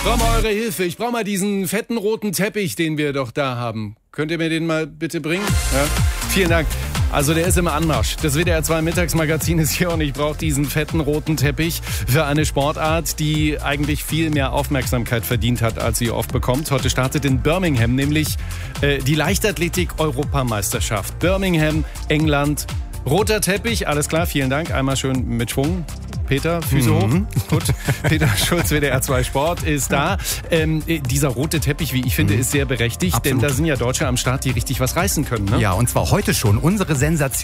brauche mal eure Hilfe. Ich brauche mal diesen fetten roten Teppich, den wir doch da haben. Könnt ihr mir den mal bitte bringen? Ja? Vielen Dank. Also der ist im Anmarsch. Das WDR 2 Mittagsmagazin ist hier und ich brauche diesen fetten roten Teppich für eine Sportart, die eigentlich viel mehr Aufmerksamkeit verdient hat, als sie oft bekommt. Heute startet in Birmingham nämlich die Leichtathletik-Europameisterschaft. Birmingham, England. Roter Teppich, alles klar, vielen Dank. Einmal schön mit Schwung. Peter, Füße hoch. Gut. Peter Schulz, WDR 2 Sport, ist da. Dieser rote Teppich, wie ich finde, ist sehr berechtigt. Absolut. Denn da sind ja Deutsche am Start, die richtig was reißen können. Ne? Ja, und zwar heute schon. Unsere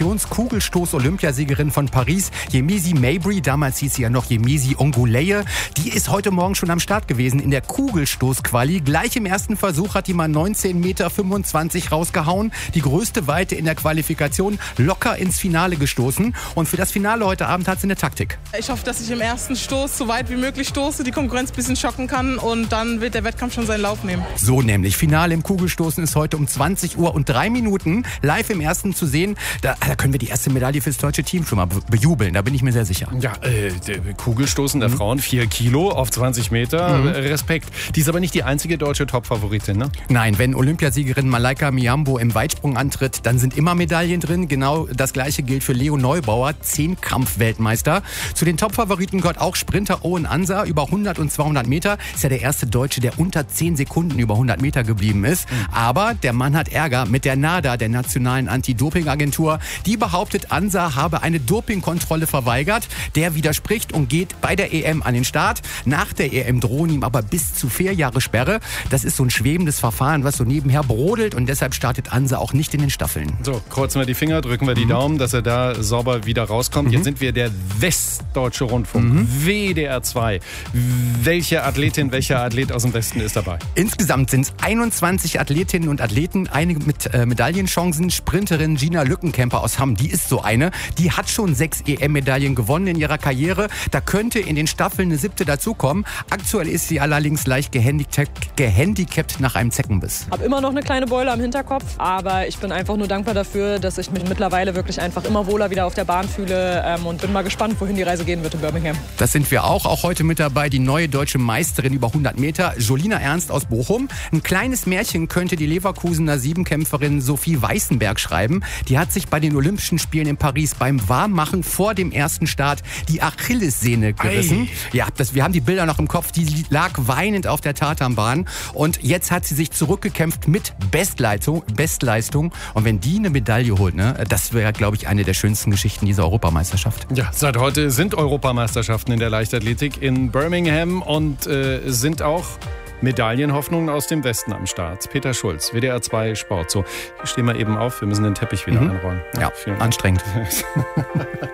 Sensationskugelstoß-Olympiasiegerin von Paris, Yemisi Mabry, damals hieß sie ja noch Yemisi Onguleye, die ist heute Morgen schon am Start gewesen in der Kugelstoß-Quali. Gleich im ersten Versuch hat die mal 19,25 Meter rausgehauen. Die größte Weite in der Qualifikation, locker ins Finale gestoßen. Und für das Finale heute Abend hat sie eine Taktik. Ich hoffe, dass ich im ersten Stoß so weit wie möglich stoße, die Konkurrenz ein bisschen schocken kann und dann wird der Wettkampf schon seinen Lauf nehmen. So nämlich. Finale im Kugelstoßen ist heute um 20 Uhr und 3 Minuten live im ersten zu sehen. Da können wir die erste Medaille fürs deutsche Team schon mal bejubeln. Da bin ich mir sehr sicher. Ja, der Kugelstoßen der Frauen, 4 Kilo auf 20 Meter. Respekt. Die ist aber nicht die einzige deutsche Topfavoritin, ne? Nein, wenn Olympiasiegerin Malaika Miambo im Weitsprung antritt, dann sind immer Medaillen drin. Genau das Gleiche gilt für Leo Neubauer, 10-Kampf-Weltmeister. Zu den Topfavoriten gehört auch Sprinter Owen Ansa, über 100 und 200 Meter. Ist ja der erste Deutsche, der unter 10 Sekunden über 100 Meter geblieben ist. Aber der Mann hat Ärger mit der NADA, der Nationalen Anti-Doping-Agentur. Die behauptet, Ansa habe eine Dopingkontrolle verweigert. Der widerspricht und geht bei der EM an den Start. Nach der EM drohen ihm aber bis zu 4 Jahre Sperre. Das ist so ein schwebendes Verfahren, was so nebenher brodelt und deshalb startet Ansa auch nicht in den Staffeln. So, kreuzen wir die Finger, drücken wir die Daumen, dass er da sauber wieder rauskommt. Jetzt sind wir der Westdeutsche Rundfunk, WDR 2. Welche Athletin, welcher Athlet aus dem Westen ist dabei? Insgesamt sind es 21 Athletinnen und Athleten, einige mit Medaillenchancen. Sprinterin Gina Lückenkämper aus Hamm, die ist so eine. Die hat schon 6 EM-Medaillen gewonnen in ihrer Karriere. Da könnte in den Staffeln eine 7. dazukommen. Aktuell ist sie allerdings leicht gehandicapt nach einem Zeckenbiss. Ich habe immer noch eine kleine Beule am Hinterkopf, aber ich bin einfach nur dankbar dafür, dass ich mich mittlerweile wirklich einfach immer wohler wieder auf der Bahn fühle und bin mal gespannt, wohin die Reise gehen wird in Birmingham. Das sind wir auch. Auch heute mit dabei die neue deutsche Meisterin über 100 Meter, Jolina Ernst aus Bochum. Ein kleines Märchen könnte die Leverkusener 7-Kämpferin Sophie Weißenberg schreiben. Die hat sich bei den Olympischen Spielen in Paris beim Warmmachen vor dem ersten Start die Achillessehne gerissen. Ja, wir haben die Bilder noch im Kopf. Die lag weinend auf der Tatanbahn. Und jetzt hat sie sich zurückgekämpft mit Bestleistung. Und wenn die eine Medaille holt, ne, das wäre, glaube ich, eine der schönsten Geschichten dieser Europameisterschaft. Ja, seit heute sind Europameisterschaften in der Leichtathletik in Birmingham und sind auch Medaillenhoffnungen aus dem Westen am Start. Peter Schulz, WDR 2 Sport. So, stehen wir eben auf, wir müssen den Teppich wieder einrollen. Ja, anstrengend.